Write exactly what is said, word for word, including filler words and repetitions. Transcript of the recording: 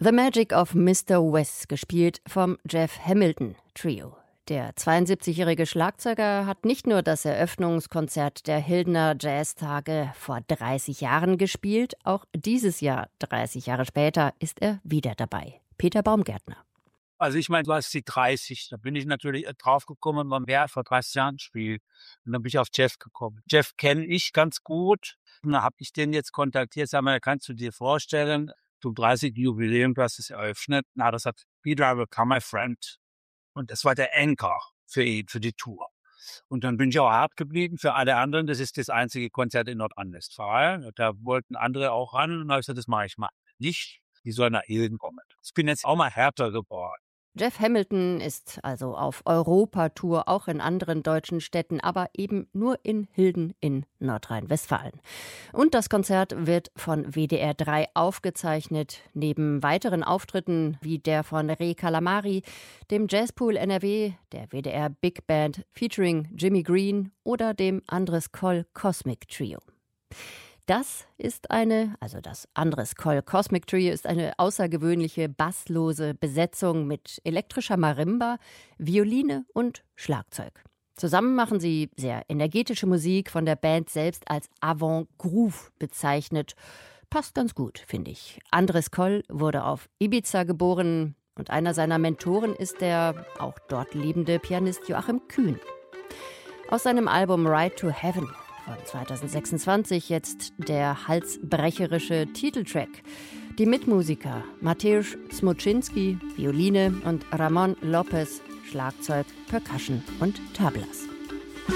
The Magic of Mister West, gespielt vom Jeff Hamilton Trio. Der zweiundsiebzigjährige Schlagzeuger hat nicht nur das Eröffnungskonzert der Hildener Jazztage vor dreißig Jahren gespielt, auch dieses Jahr, dreißig Jahre später, ist er wieder dabei. Peter Baumgärtner. Also ich meine, du hast die dreißig, da bin ich natürlich drauf gekommen, wann wer vor dreißig Jahren spielt. Und dann bin ich auf Jeff gekommen. Jeff kenne ich ganz gut. Und dann habe ich den jetzt kontaktiert, sag mal, kannst du dir vorstellen, zum dreißigsten Jubiläum, du hast es eröffnet. Na, das hat Peter, I Will Come, My Friend. Und das war der Anchor für ihn, für die Tour. Und dann bin ich auch hart geblieben für alle anderen. Das ist das einzige Konzert in Nordrhein-Westfalen. Da wollten andere auch ran. Und dann habe ich gesagt, das mache ich mal nicht. Die sollen nach Hilden kommen. Ich bin jetzt auch mal härter geworden. Jeff Hamilton ist also auf Europatour, auch in anderen deutschen Städten, aber eben nur in Hilden in Nordrhein-Westfalen. Und das Konzert wird von W D R drei aufgezeichnet, neben weiteren Auftritten wie der von Re Calamari, dem Jazzpool N R W, der W D R Big Band featuring Jimmy Green oder dem Andres Koll Cosmic Trio. Das ist eine, also das Andres Koll Cosmic Trio ist eine außergewöhnliche basslose Besetzung mit elektrischer Marimba, Violine und Schlagzeug. Zusammen machen sie sehr energetische Musik, von der Band selbst als Avant-Groove bezeichnet. Passt ganz gut, finde ich. Andres Koll wurde auf Ibiza geboren und einer seiner Mentoren ist der auch dort lebende Pianist Joachim Kühn. Aus seinem Album Ride to Heaven von zweitausendsechsundzwanzig jetzt der halsbrecherische Titeltrack. Die Mitmusiker Mateusz Smoczynski, Violine und Ramon Lopez, Schlagzeug, Percussion und Tablas.